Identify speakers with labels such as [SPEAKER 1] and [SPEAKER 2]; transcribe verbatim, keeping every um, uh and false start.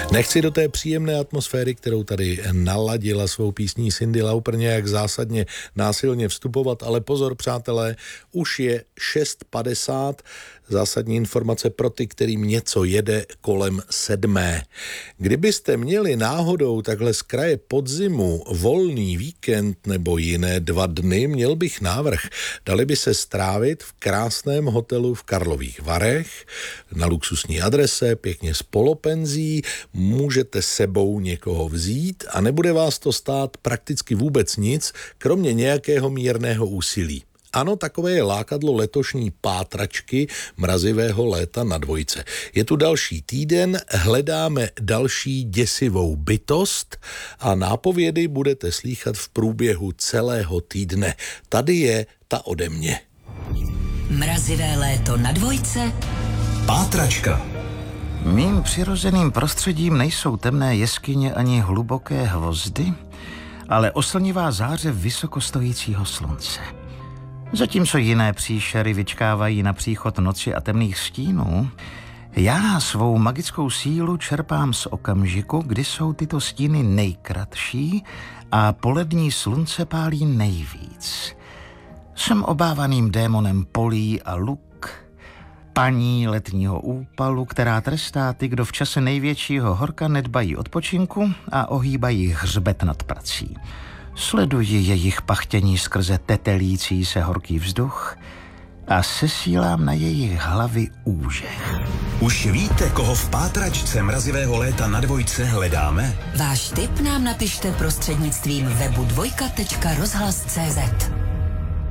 [SPEAKER 1] Nechci do té příjemné atmosféry, kterou tady naladila svou písní Cyndi Lauper, nějak zásadně násilně vstupovat, ale pozor, přátelé, už je šest padesát. Zásadní informace pro ty, kterým něco jede kolem sedmé. Kdybyste měli náhodou takhle z kraje podzimu volný víkend nebo jiné dva dny, měl bych návrh. Dali by se strávit v krásném hotelu v Karlových Varech, na luxusní adrese, pěkně s polopenzí, můžete sebou někoho vzít a nebude vás to stát prakticky vůbec nic, kromě nějakého mírného úsilí. Ano, takové je lákadlo letošní pátračky mrazivého léta na dvojce. Je tu další týden, hledáme další děsivou bytost a nápovědy budete slýchat v průběhu celého týdne. Tady je ta ode mě.
[SPEAKER 2] Mrazivé léto na dvojce.
[SPEAKER 3] Pátračka.
[SPEAKER 4] Mým přirozeným prostředím nejsou temné jeskyně ani hluboké hvozdy, ale oslnivá záře vysokostojícího slunce. Zatímco jiné příšery vyčkávají na příchod noci a temných stínů, já svou magickou sílu čerpám z okamžiku, kdy jsou tyto stíny nejkratší a polední slunce pálí nejvíc. Jsem obávaným démonem polí a luk, paní letního úpalu, která trestá ty, kdo v čase největšího horka nedbají odpočinku a ohýbají hřbet nad prací. Sleduji jejich pachtění skrze tetelící se horký vzduch a sesílám na jejich hlavy úžeh.
[SPEAKER 3] Už víte, koho v pátračce mrazivého léta na dvojce hledáme?
[SPEAKER 2] Váš tip nám napište prostřednictvím webu dvojka tečka rozhlas tečka cé zet.